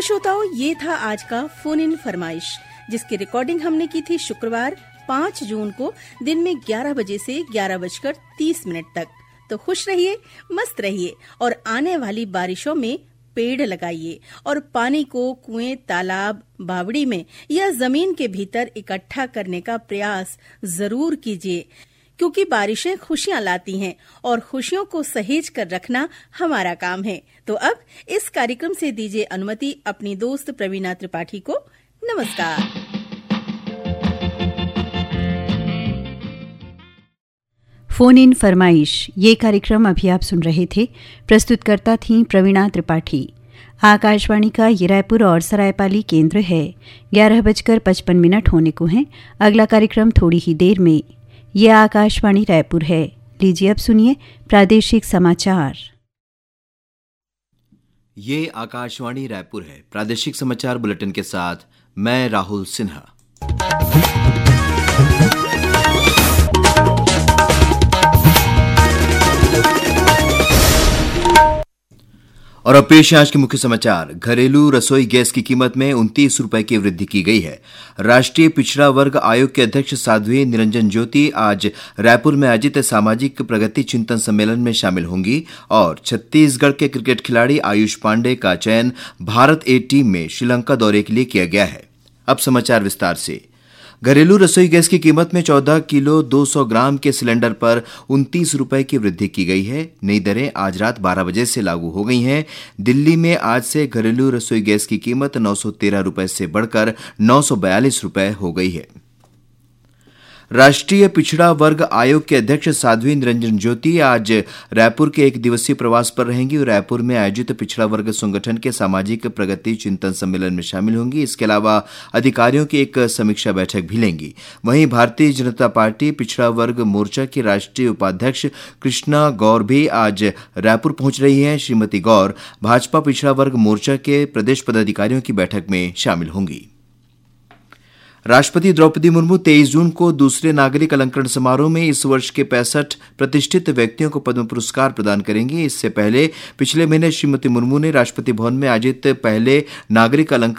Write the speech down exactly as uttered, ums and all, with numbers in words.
श्रोताओं, ये था आज का फोन इन फरमाइश, जिसकी रिकॉर्डिंग हमने की थी शुक्रवार पाँच जून को दिन में ग्यारह बजे से ग्यारह बजकर तीस मिनट तक। तो खुश रहिए, मस्त रहिए और आने वाली बारिशों में पेड़ लगाइए और पानी को कुएं, तालाब, बावड़ी में या जमीन के भीतर इकट्ठा करने का प्रयास जरूर कीजिए, क्योंकि बारिशें खुशियां लाती हैं और खुशियों को सहेज कर रखना हमारा काम है। तो अब इस कार्यक्रम से दीजिए अनुमति अपनी दोस्त प्रवीणा त्रिपाठी को। नमस्कार। फोन इन फरमाइश, ये कार्यक्रम अभी आप सुन रहे थे। प्रस्तुतकर्ता थीं प्रवीणा त्रिपाठी। आकाशवाणी का ये रायपुर और सरायपाली केंद्र है। ग्यारह बजकर पचपन मिनट होने को हैं। अगला कार्यक्रम थोड़ी ही देर में। ये आकाशवाणी रायपुर है। लीजिए अब सुनिए प्रादेशिक समाचार। ये आकाशवाणी रायपुर है। प्रादेशिक समाचार बुलेटिन के साथ मैं राहुल सिन्हा। और अब पेश है आज के मुख्य समाचार। घरेलू रसोई गैस की कीमत में उनतीस रुपए की वृद्धि की गई है। राष्ट्रीय पिछड़ा वर्ग आयोग के अध्यक्ष साध्वी निरंजन ज्योति आज रायपुर में आयोजित सामाजिक प्रगति चिंतन सम्मेलन में शामिल होंगी और छत्तीसगढ़ के क्रिकेट खिलाड़ी आयुष पांडे का चयन भारत ए टीम में श्रीलंका दौरे के लिए किया गया है। अब समाचार विस्तार से। घरेलू रसोई गैस की कीमत में चौदह किलो दो सौ ग्राम के सिलेंडर पर उनतीस रुपए की वृद्धि की गई है। नई दरें आज रात बारह बजे से लागू हो गई हैं। दिल्ली में आज से घरेलू रसोई गैस की कीमत नौ सौ तेरह रुपए से बढ़कर नौ सौ बयालीस रुपए हो गई है। राष्ट्रीय पिछड़ा वर्ग आयोग के अध्यक्ष साध्वी निरंजन ज्योति आज रायपुर के एक दिवसीय प्रवास पर रहेंगी और रायपुर में आयोजित पिछड़ा वर्ग संगठन के सामाजिक प्रगति चिंतन सम्मेलन में शामिल होंगी। इसके अलावा अधिकारियों की एक समीक्षा बैठक भी लेंगी। वहीं भारतीय जनता पार्टी पिछड़ा वर्ग मोर्चा की राष्ट्रीय उपाध्यक्ष कृष्णा गौर भी आज रायपुर पहुंच रही हैं। श्रीमती गौर भाजपा पिछड़ा वर्ग मोर्चा के प्रदेश पदाधिकारियों की बैठक में शामिल होंगी। राष्ट्रपति द्रौपदी मुर्मू तेईस जून को दूसरे नागरिक अलंकरण समारोह में इस वर्ष के पैंसठ प्रतिष्ठित व्यक्तियों को पद्म पुरस्कार प्रदान करेंगी। इससे पहले पिछले महीने श्रीमती मुर्मू ने राष्ट्रपति भवन में आयोजित पहले नागरिक अलंकरण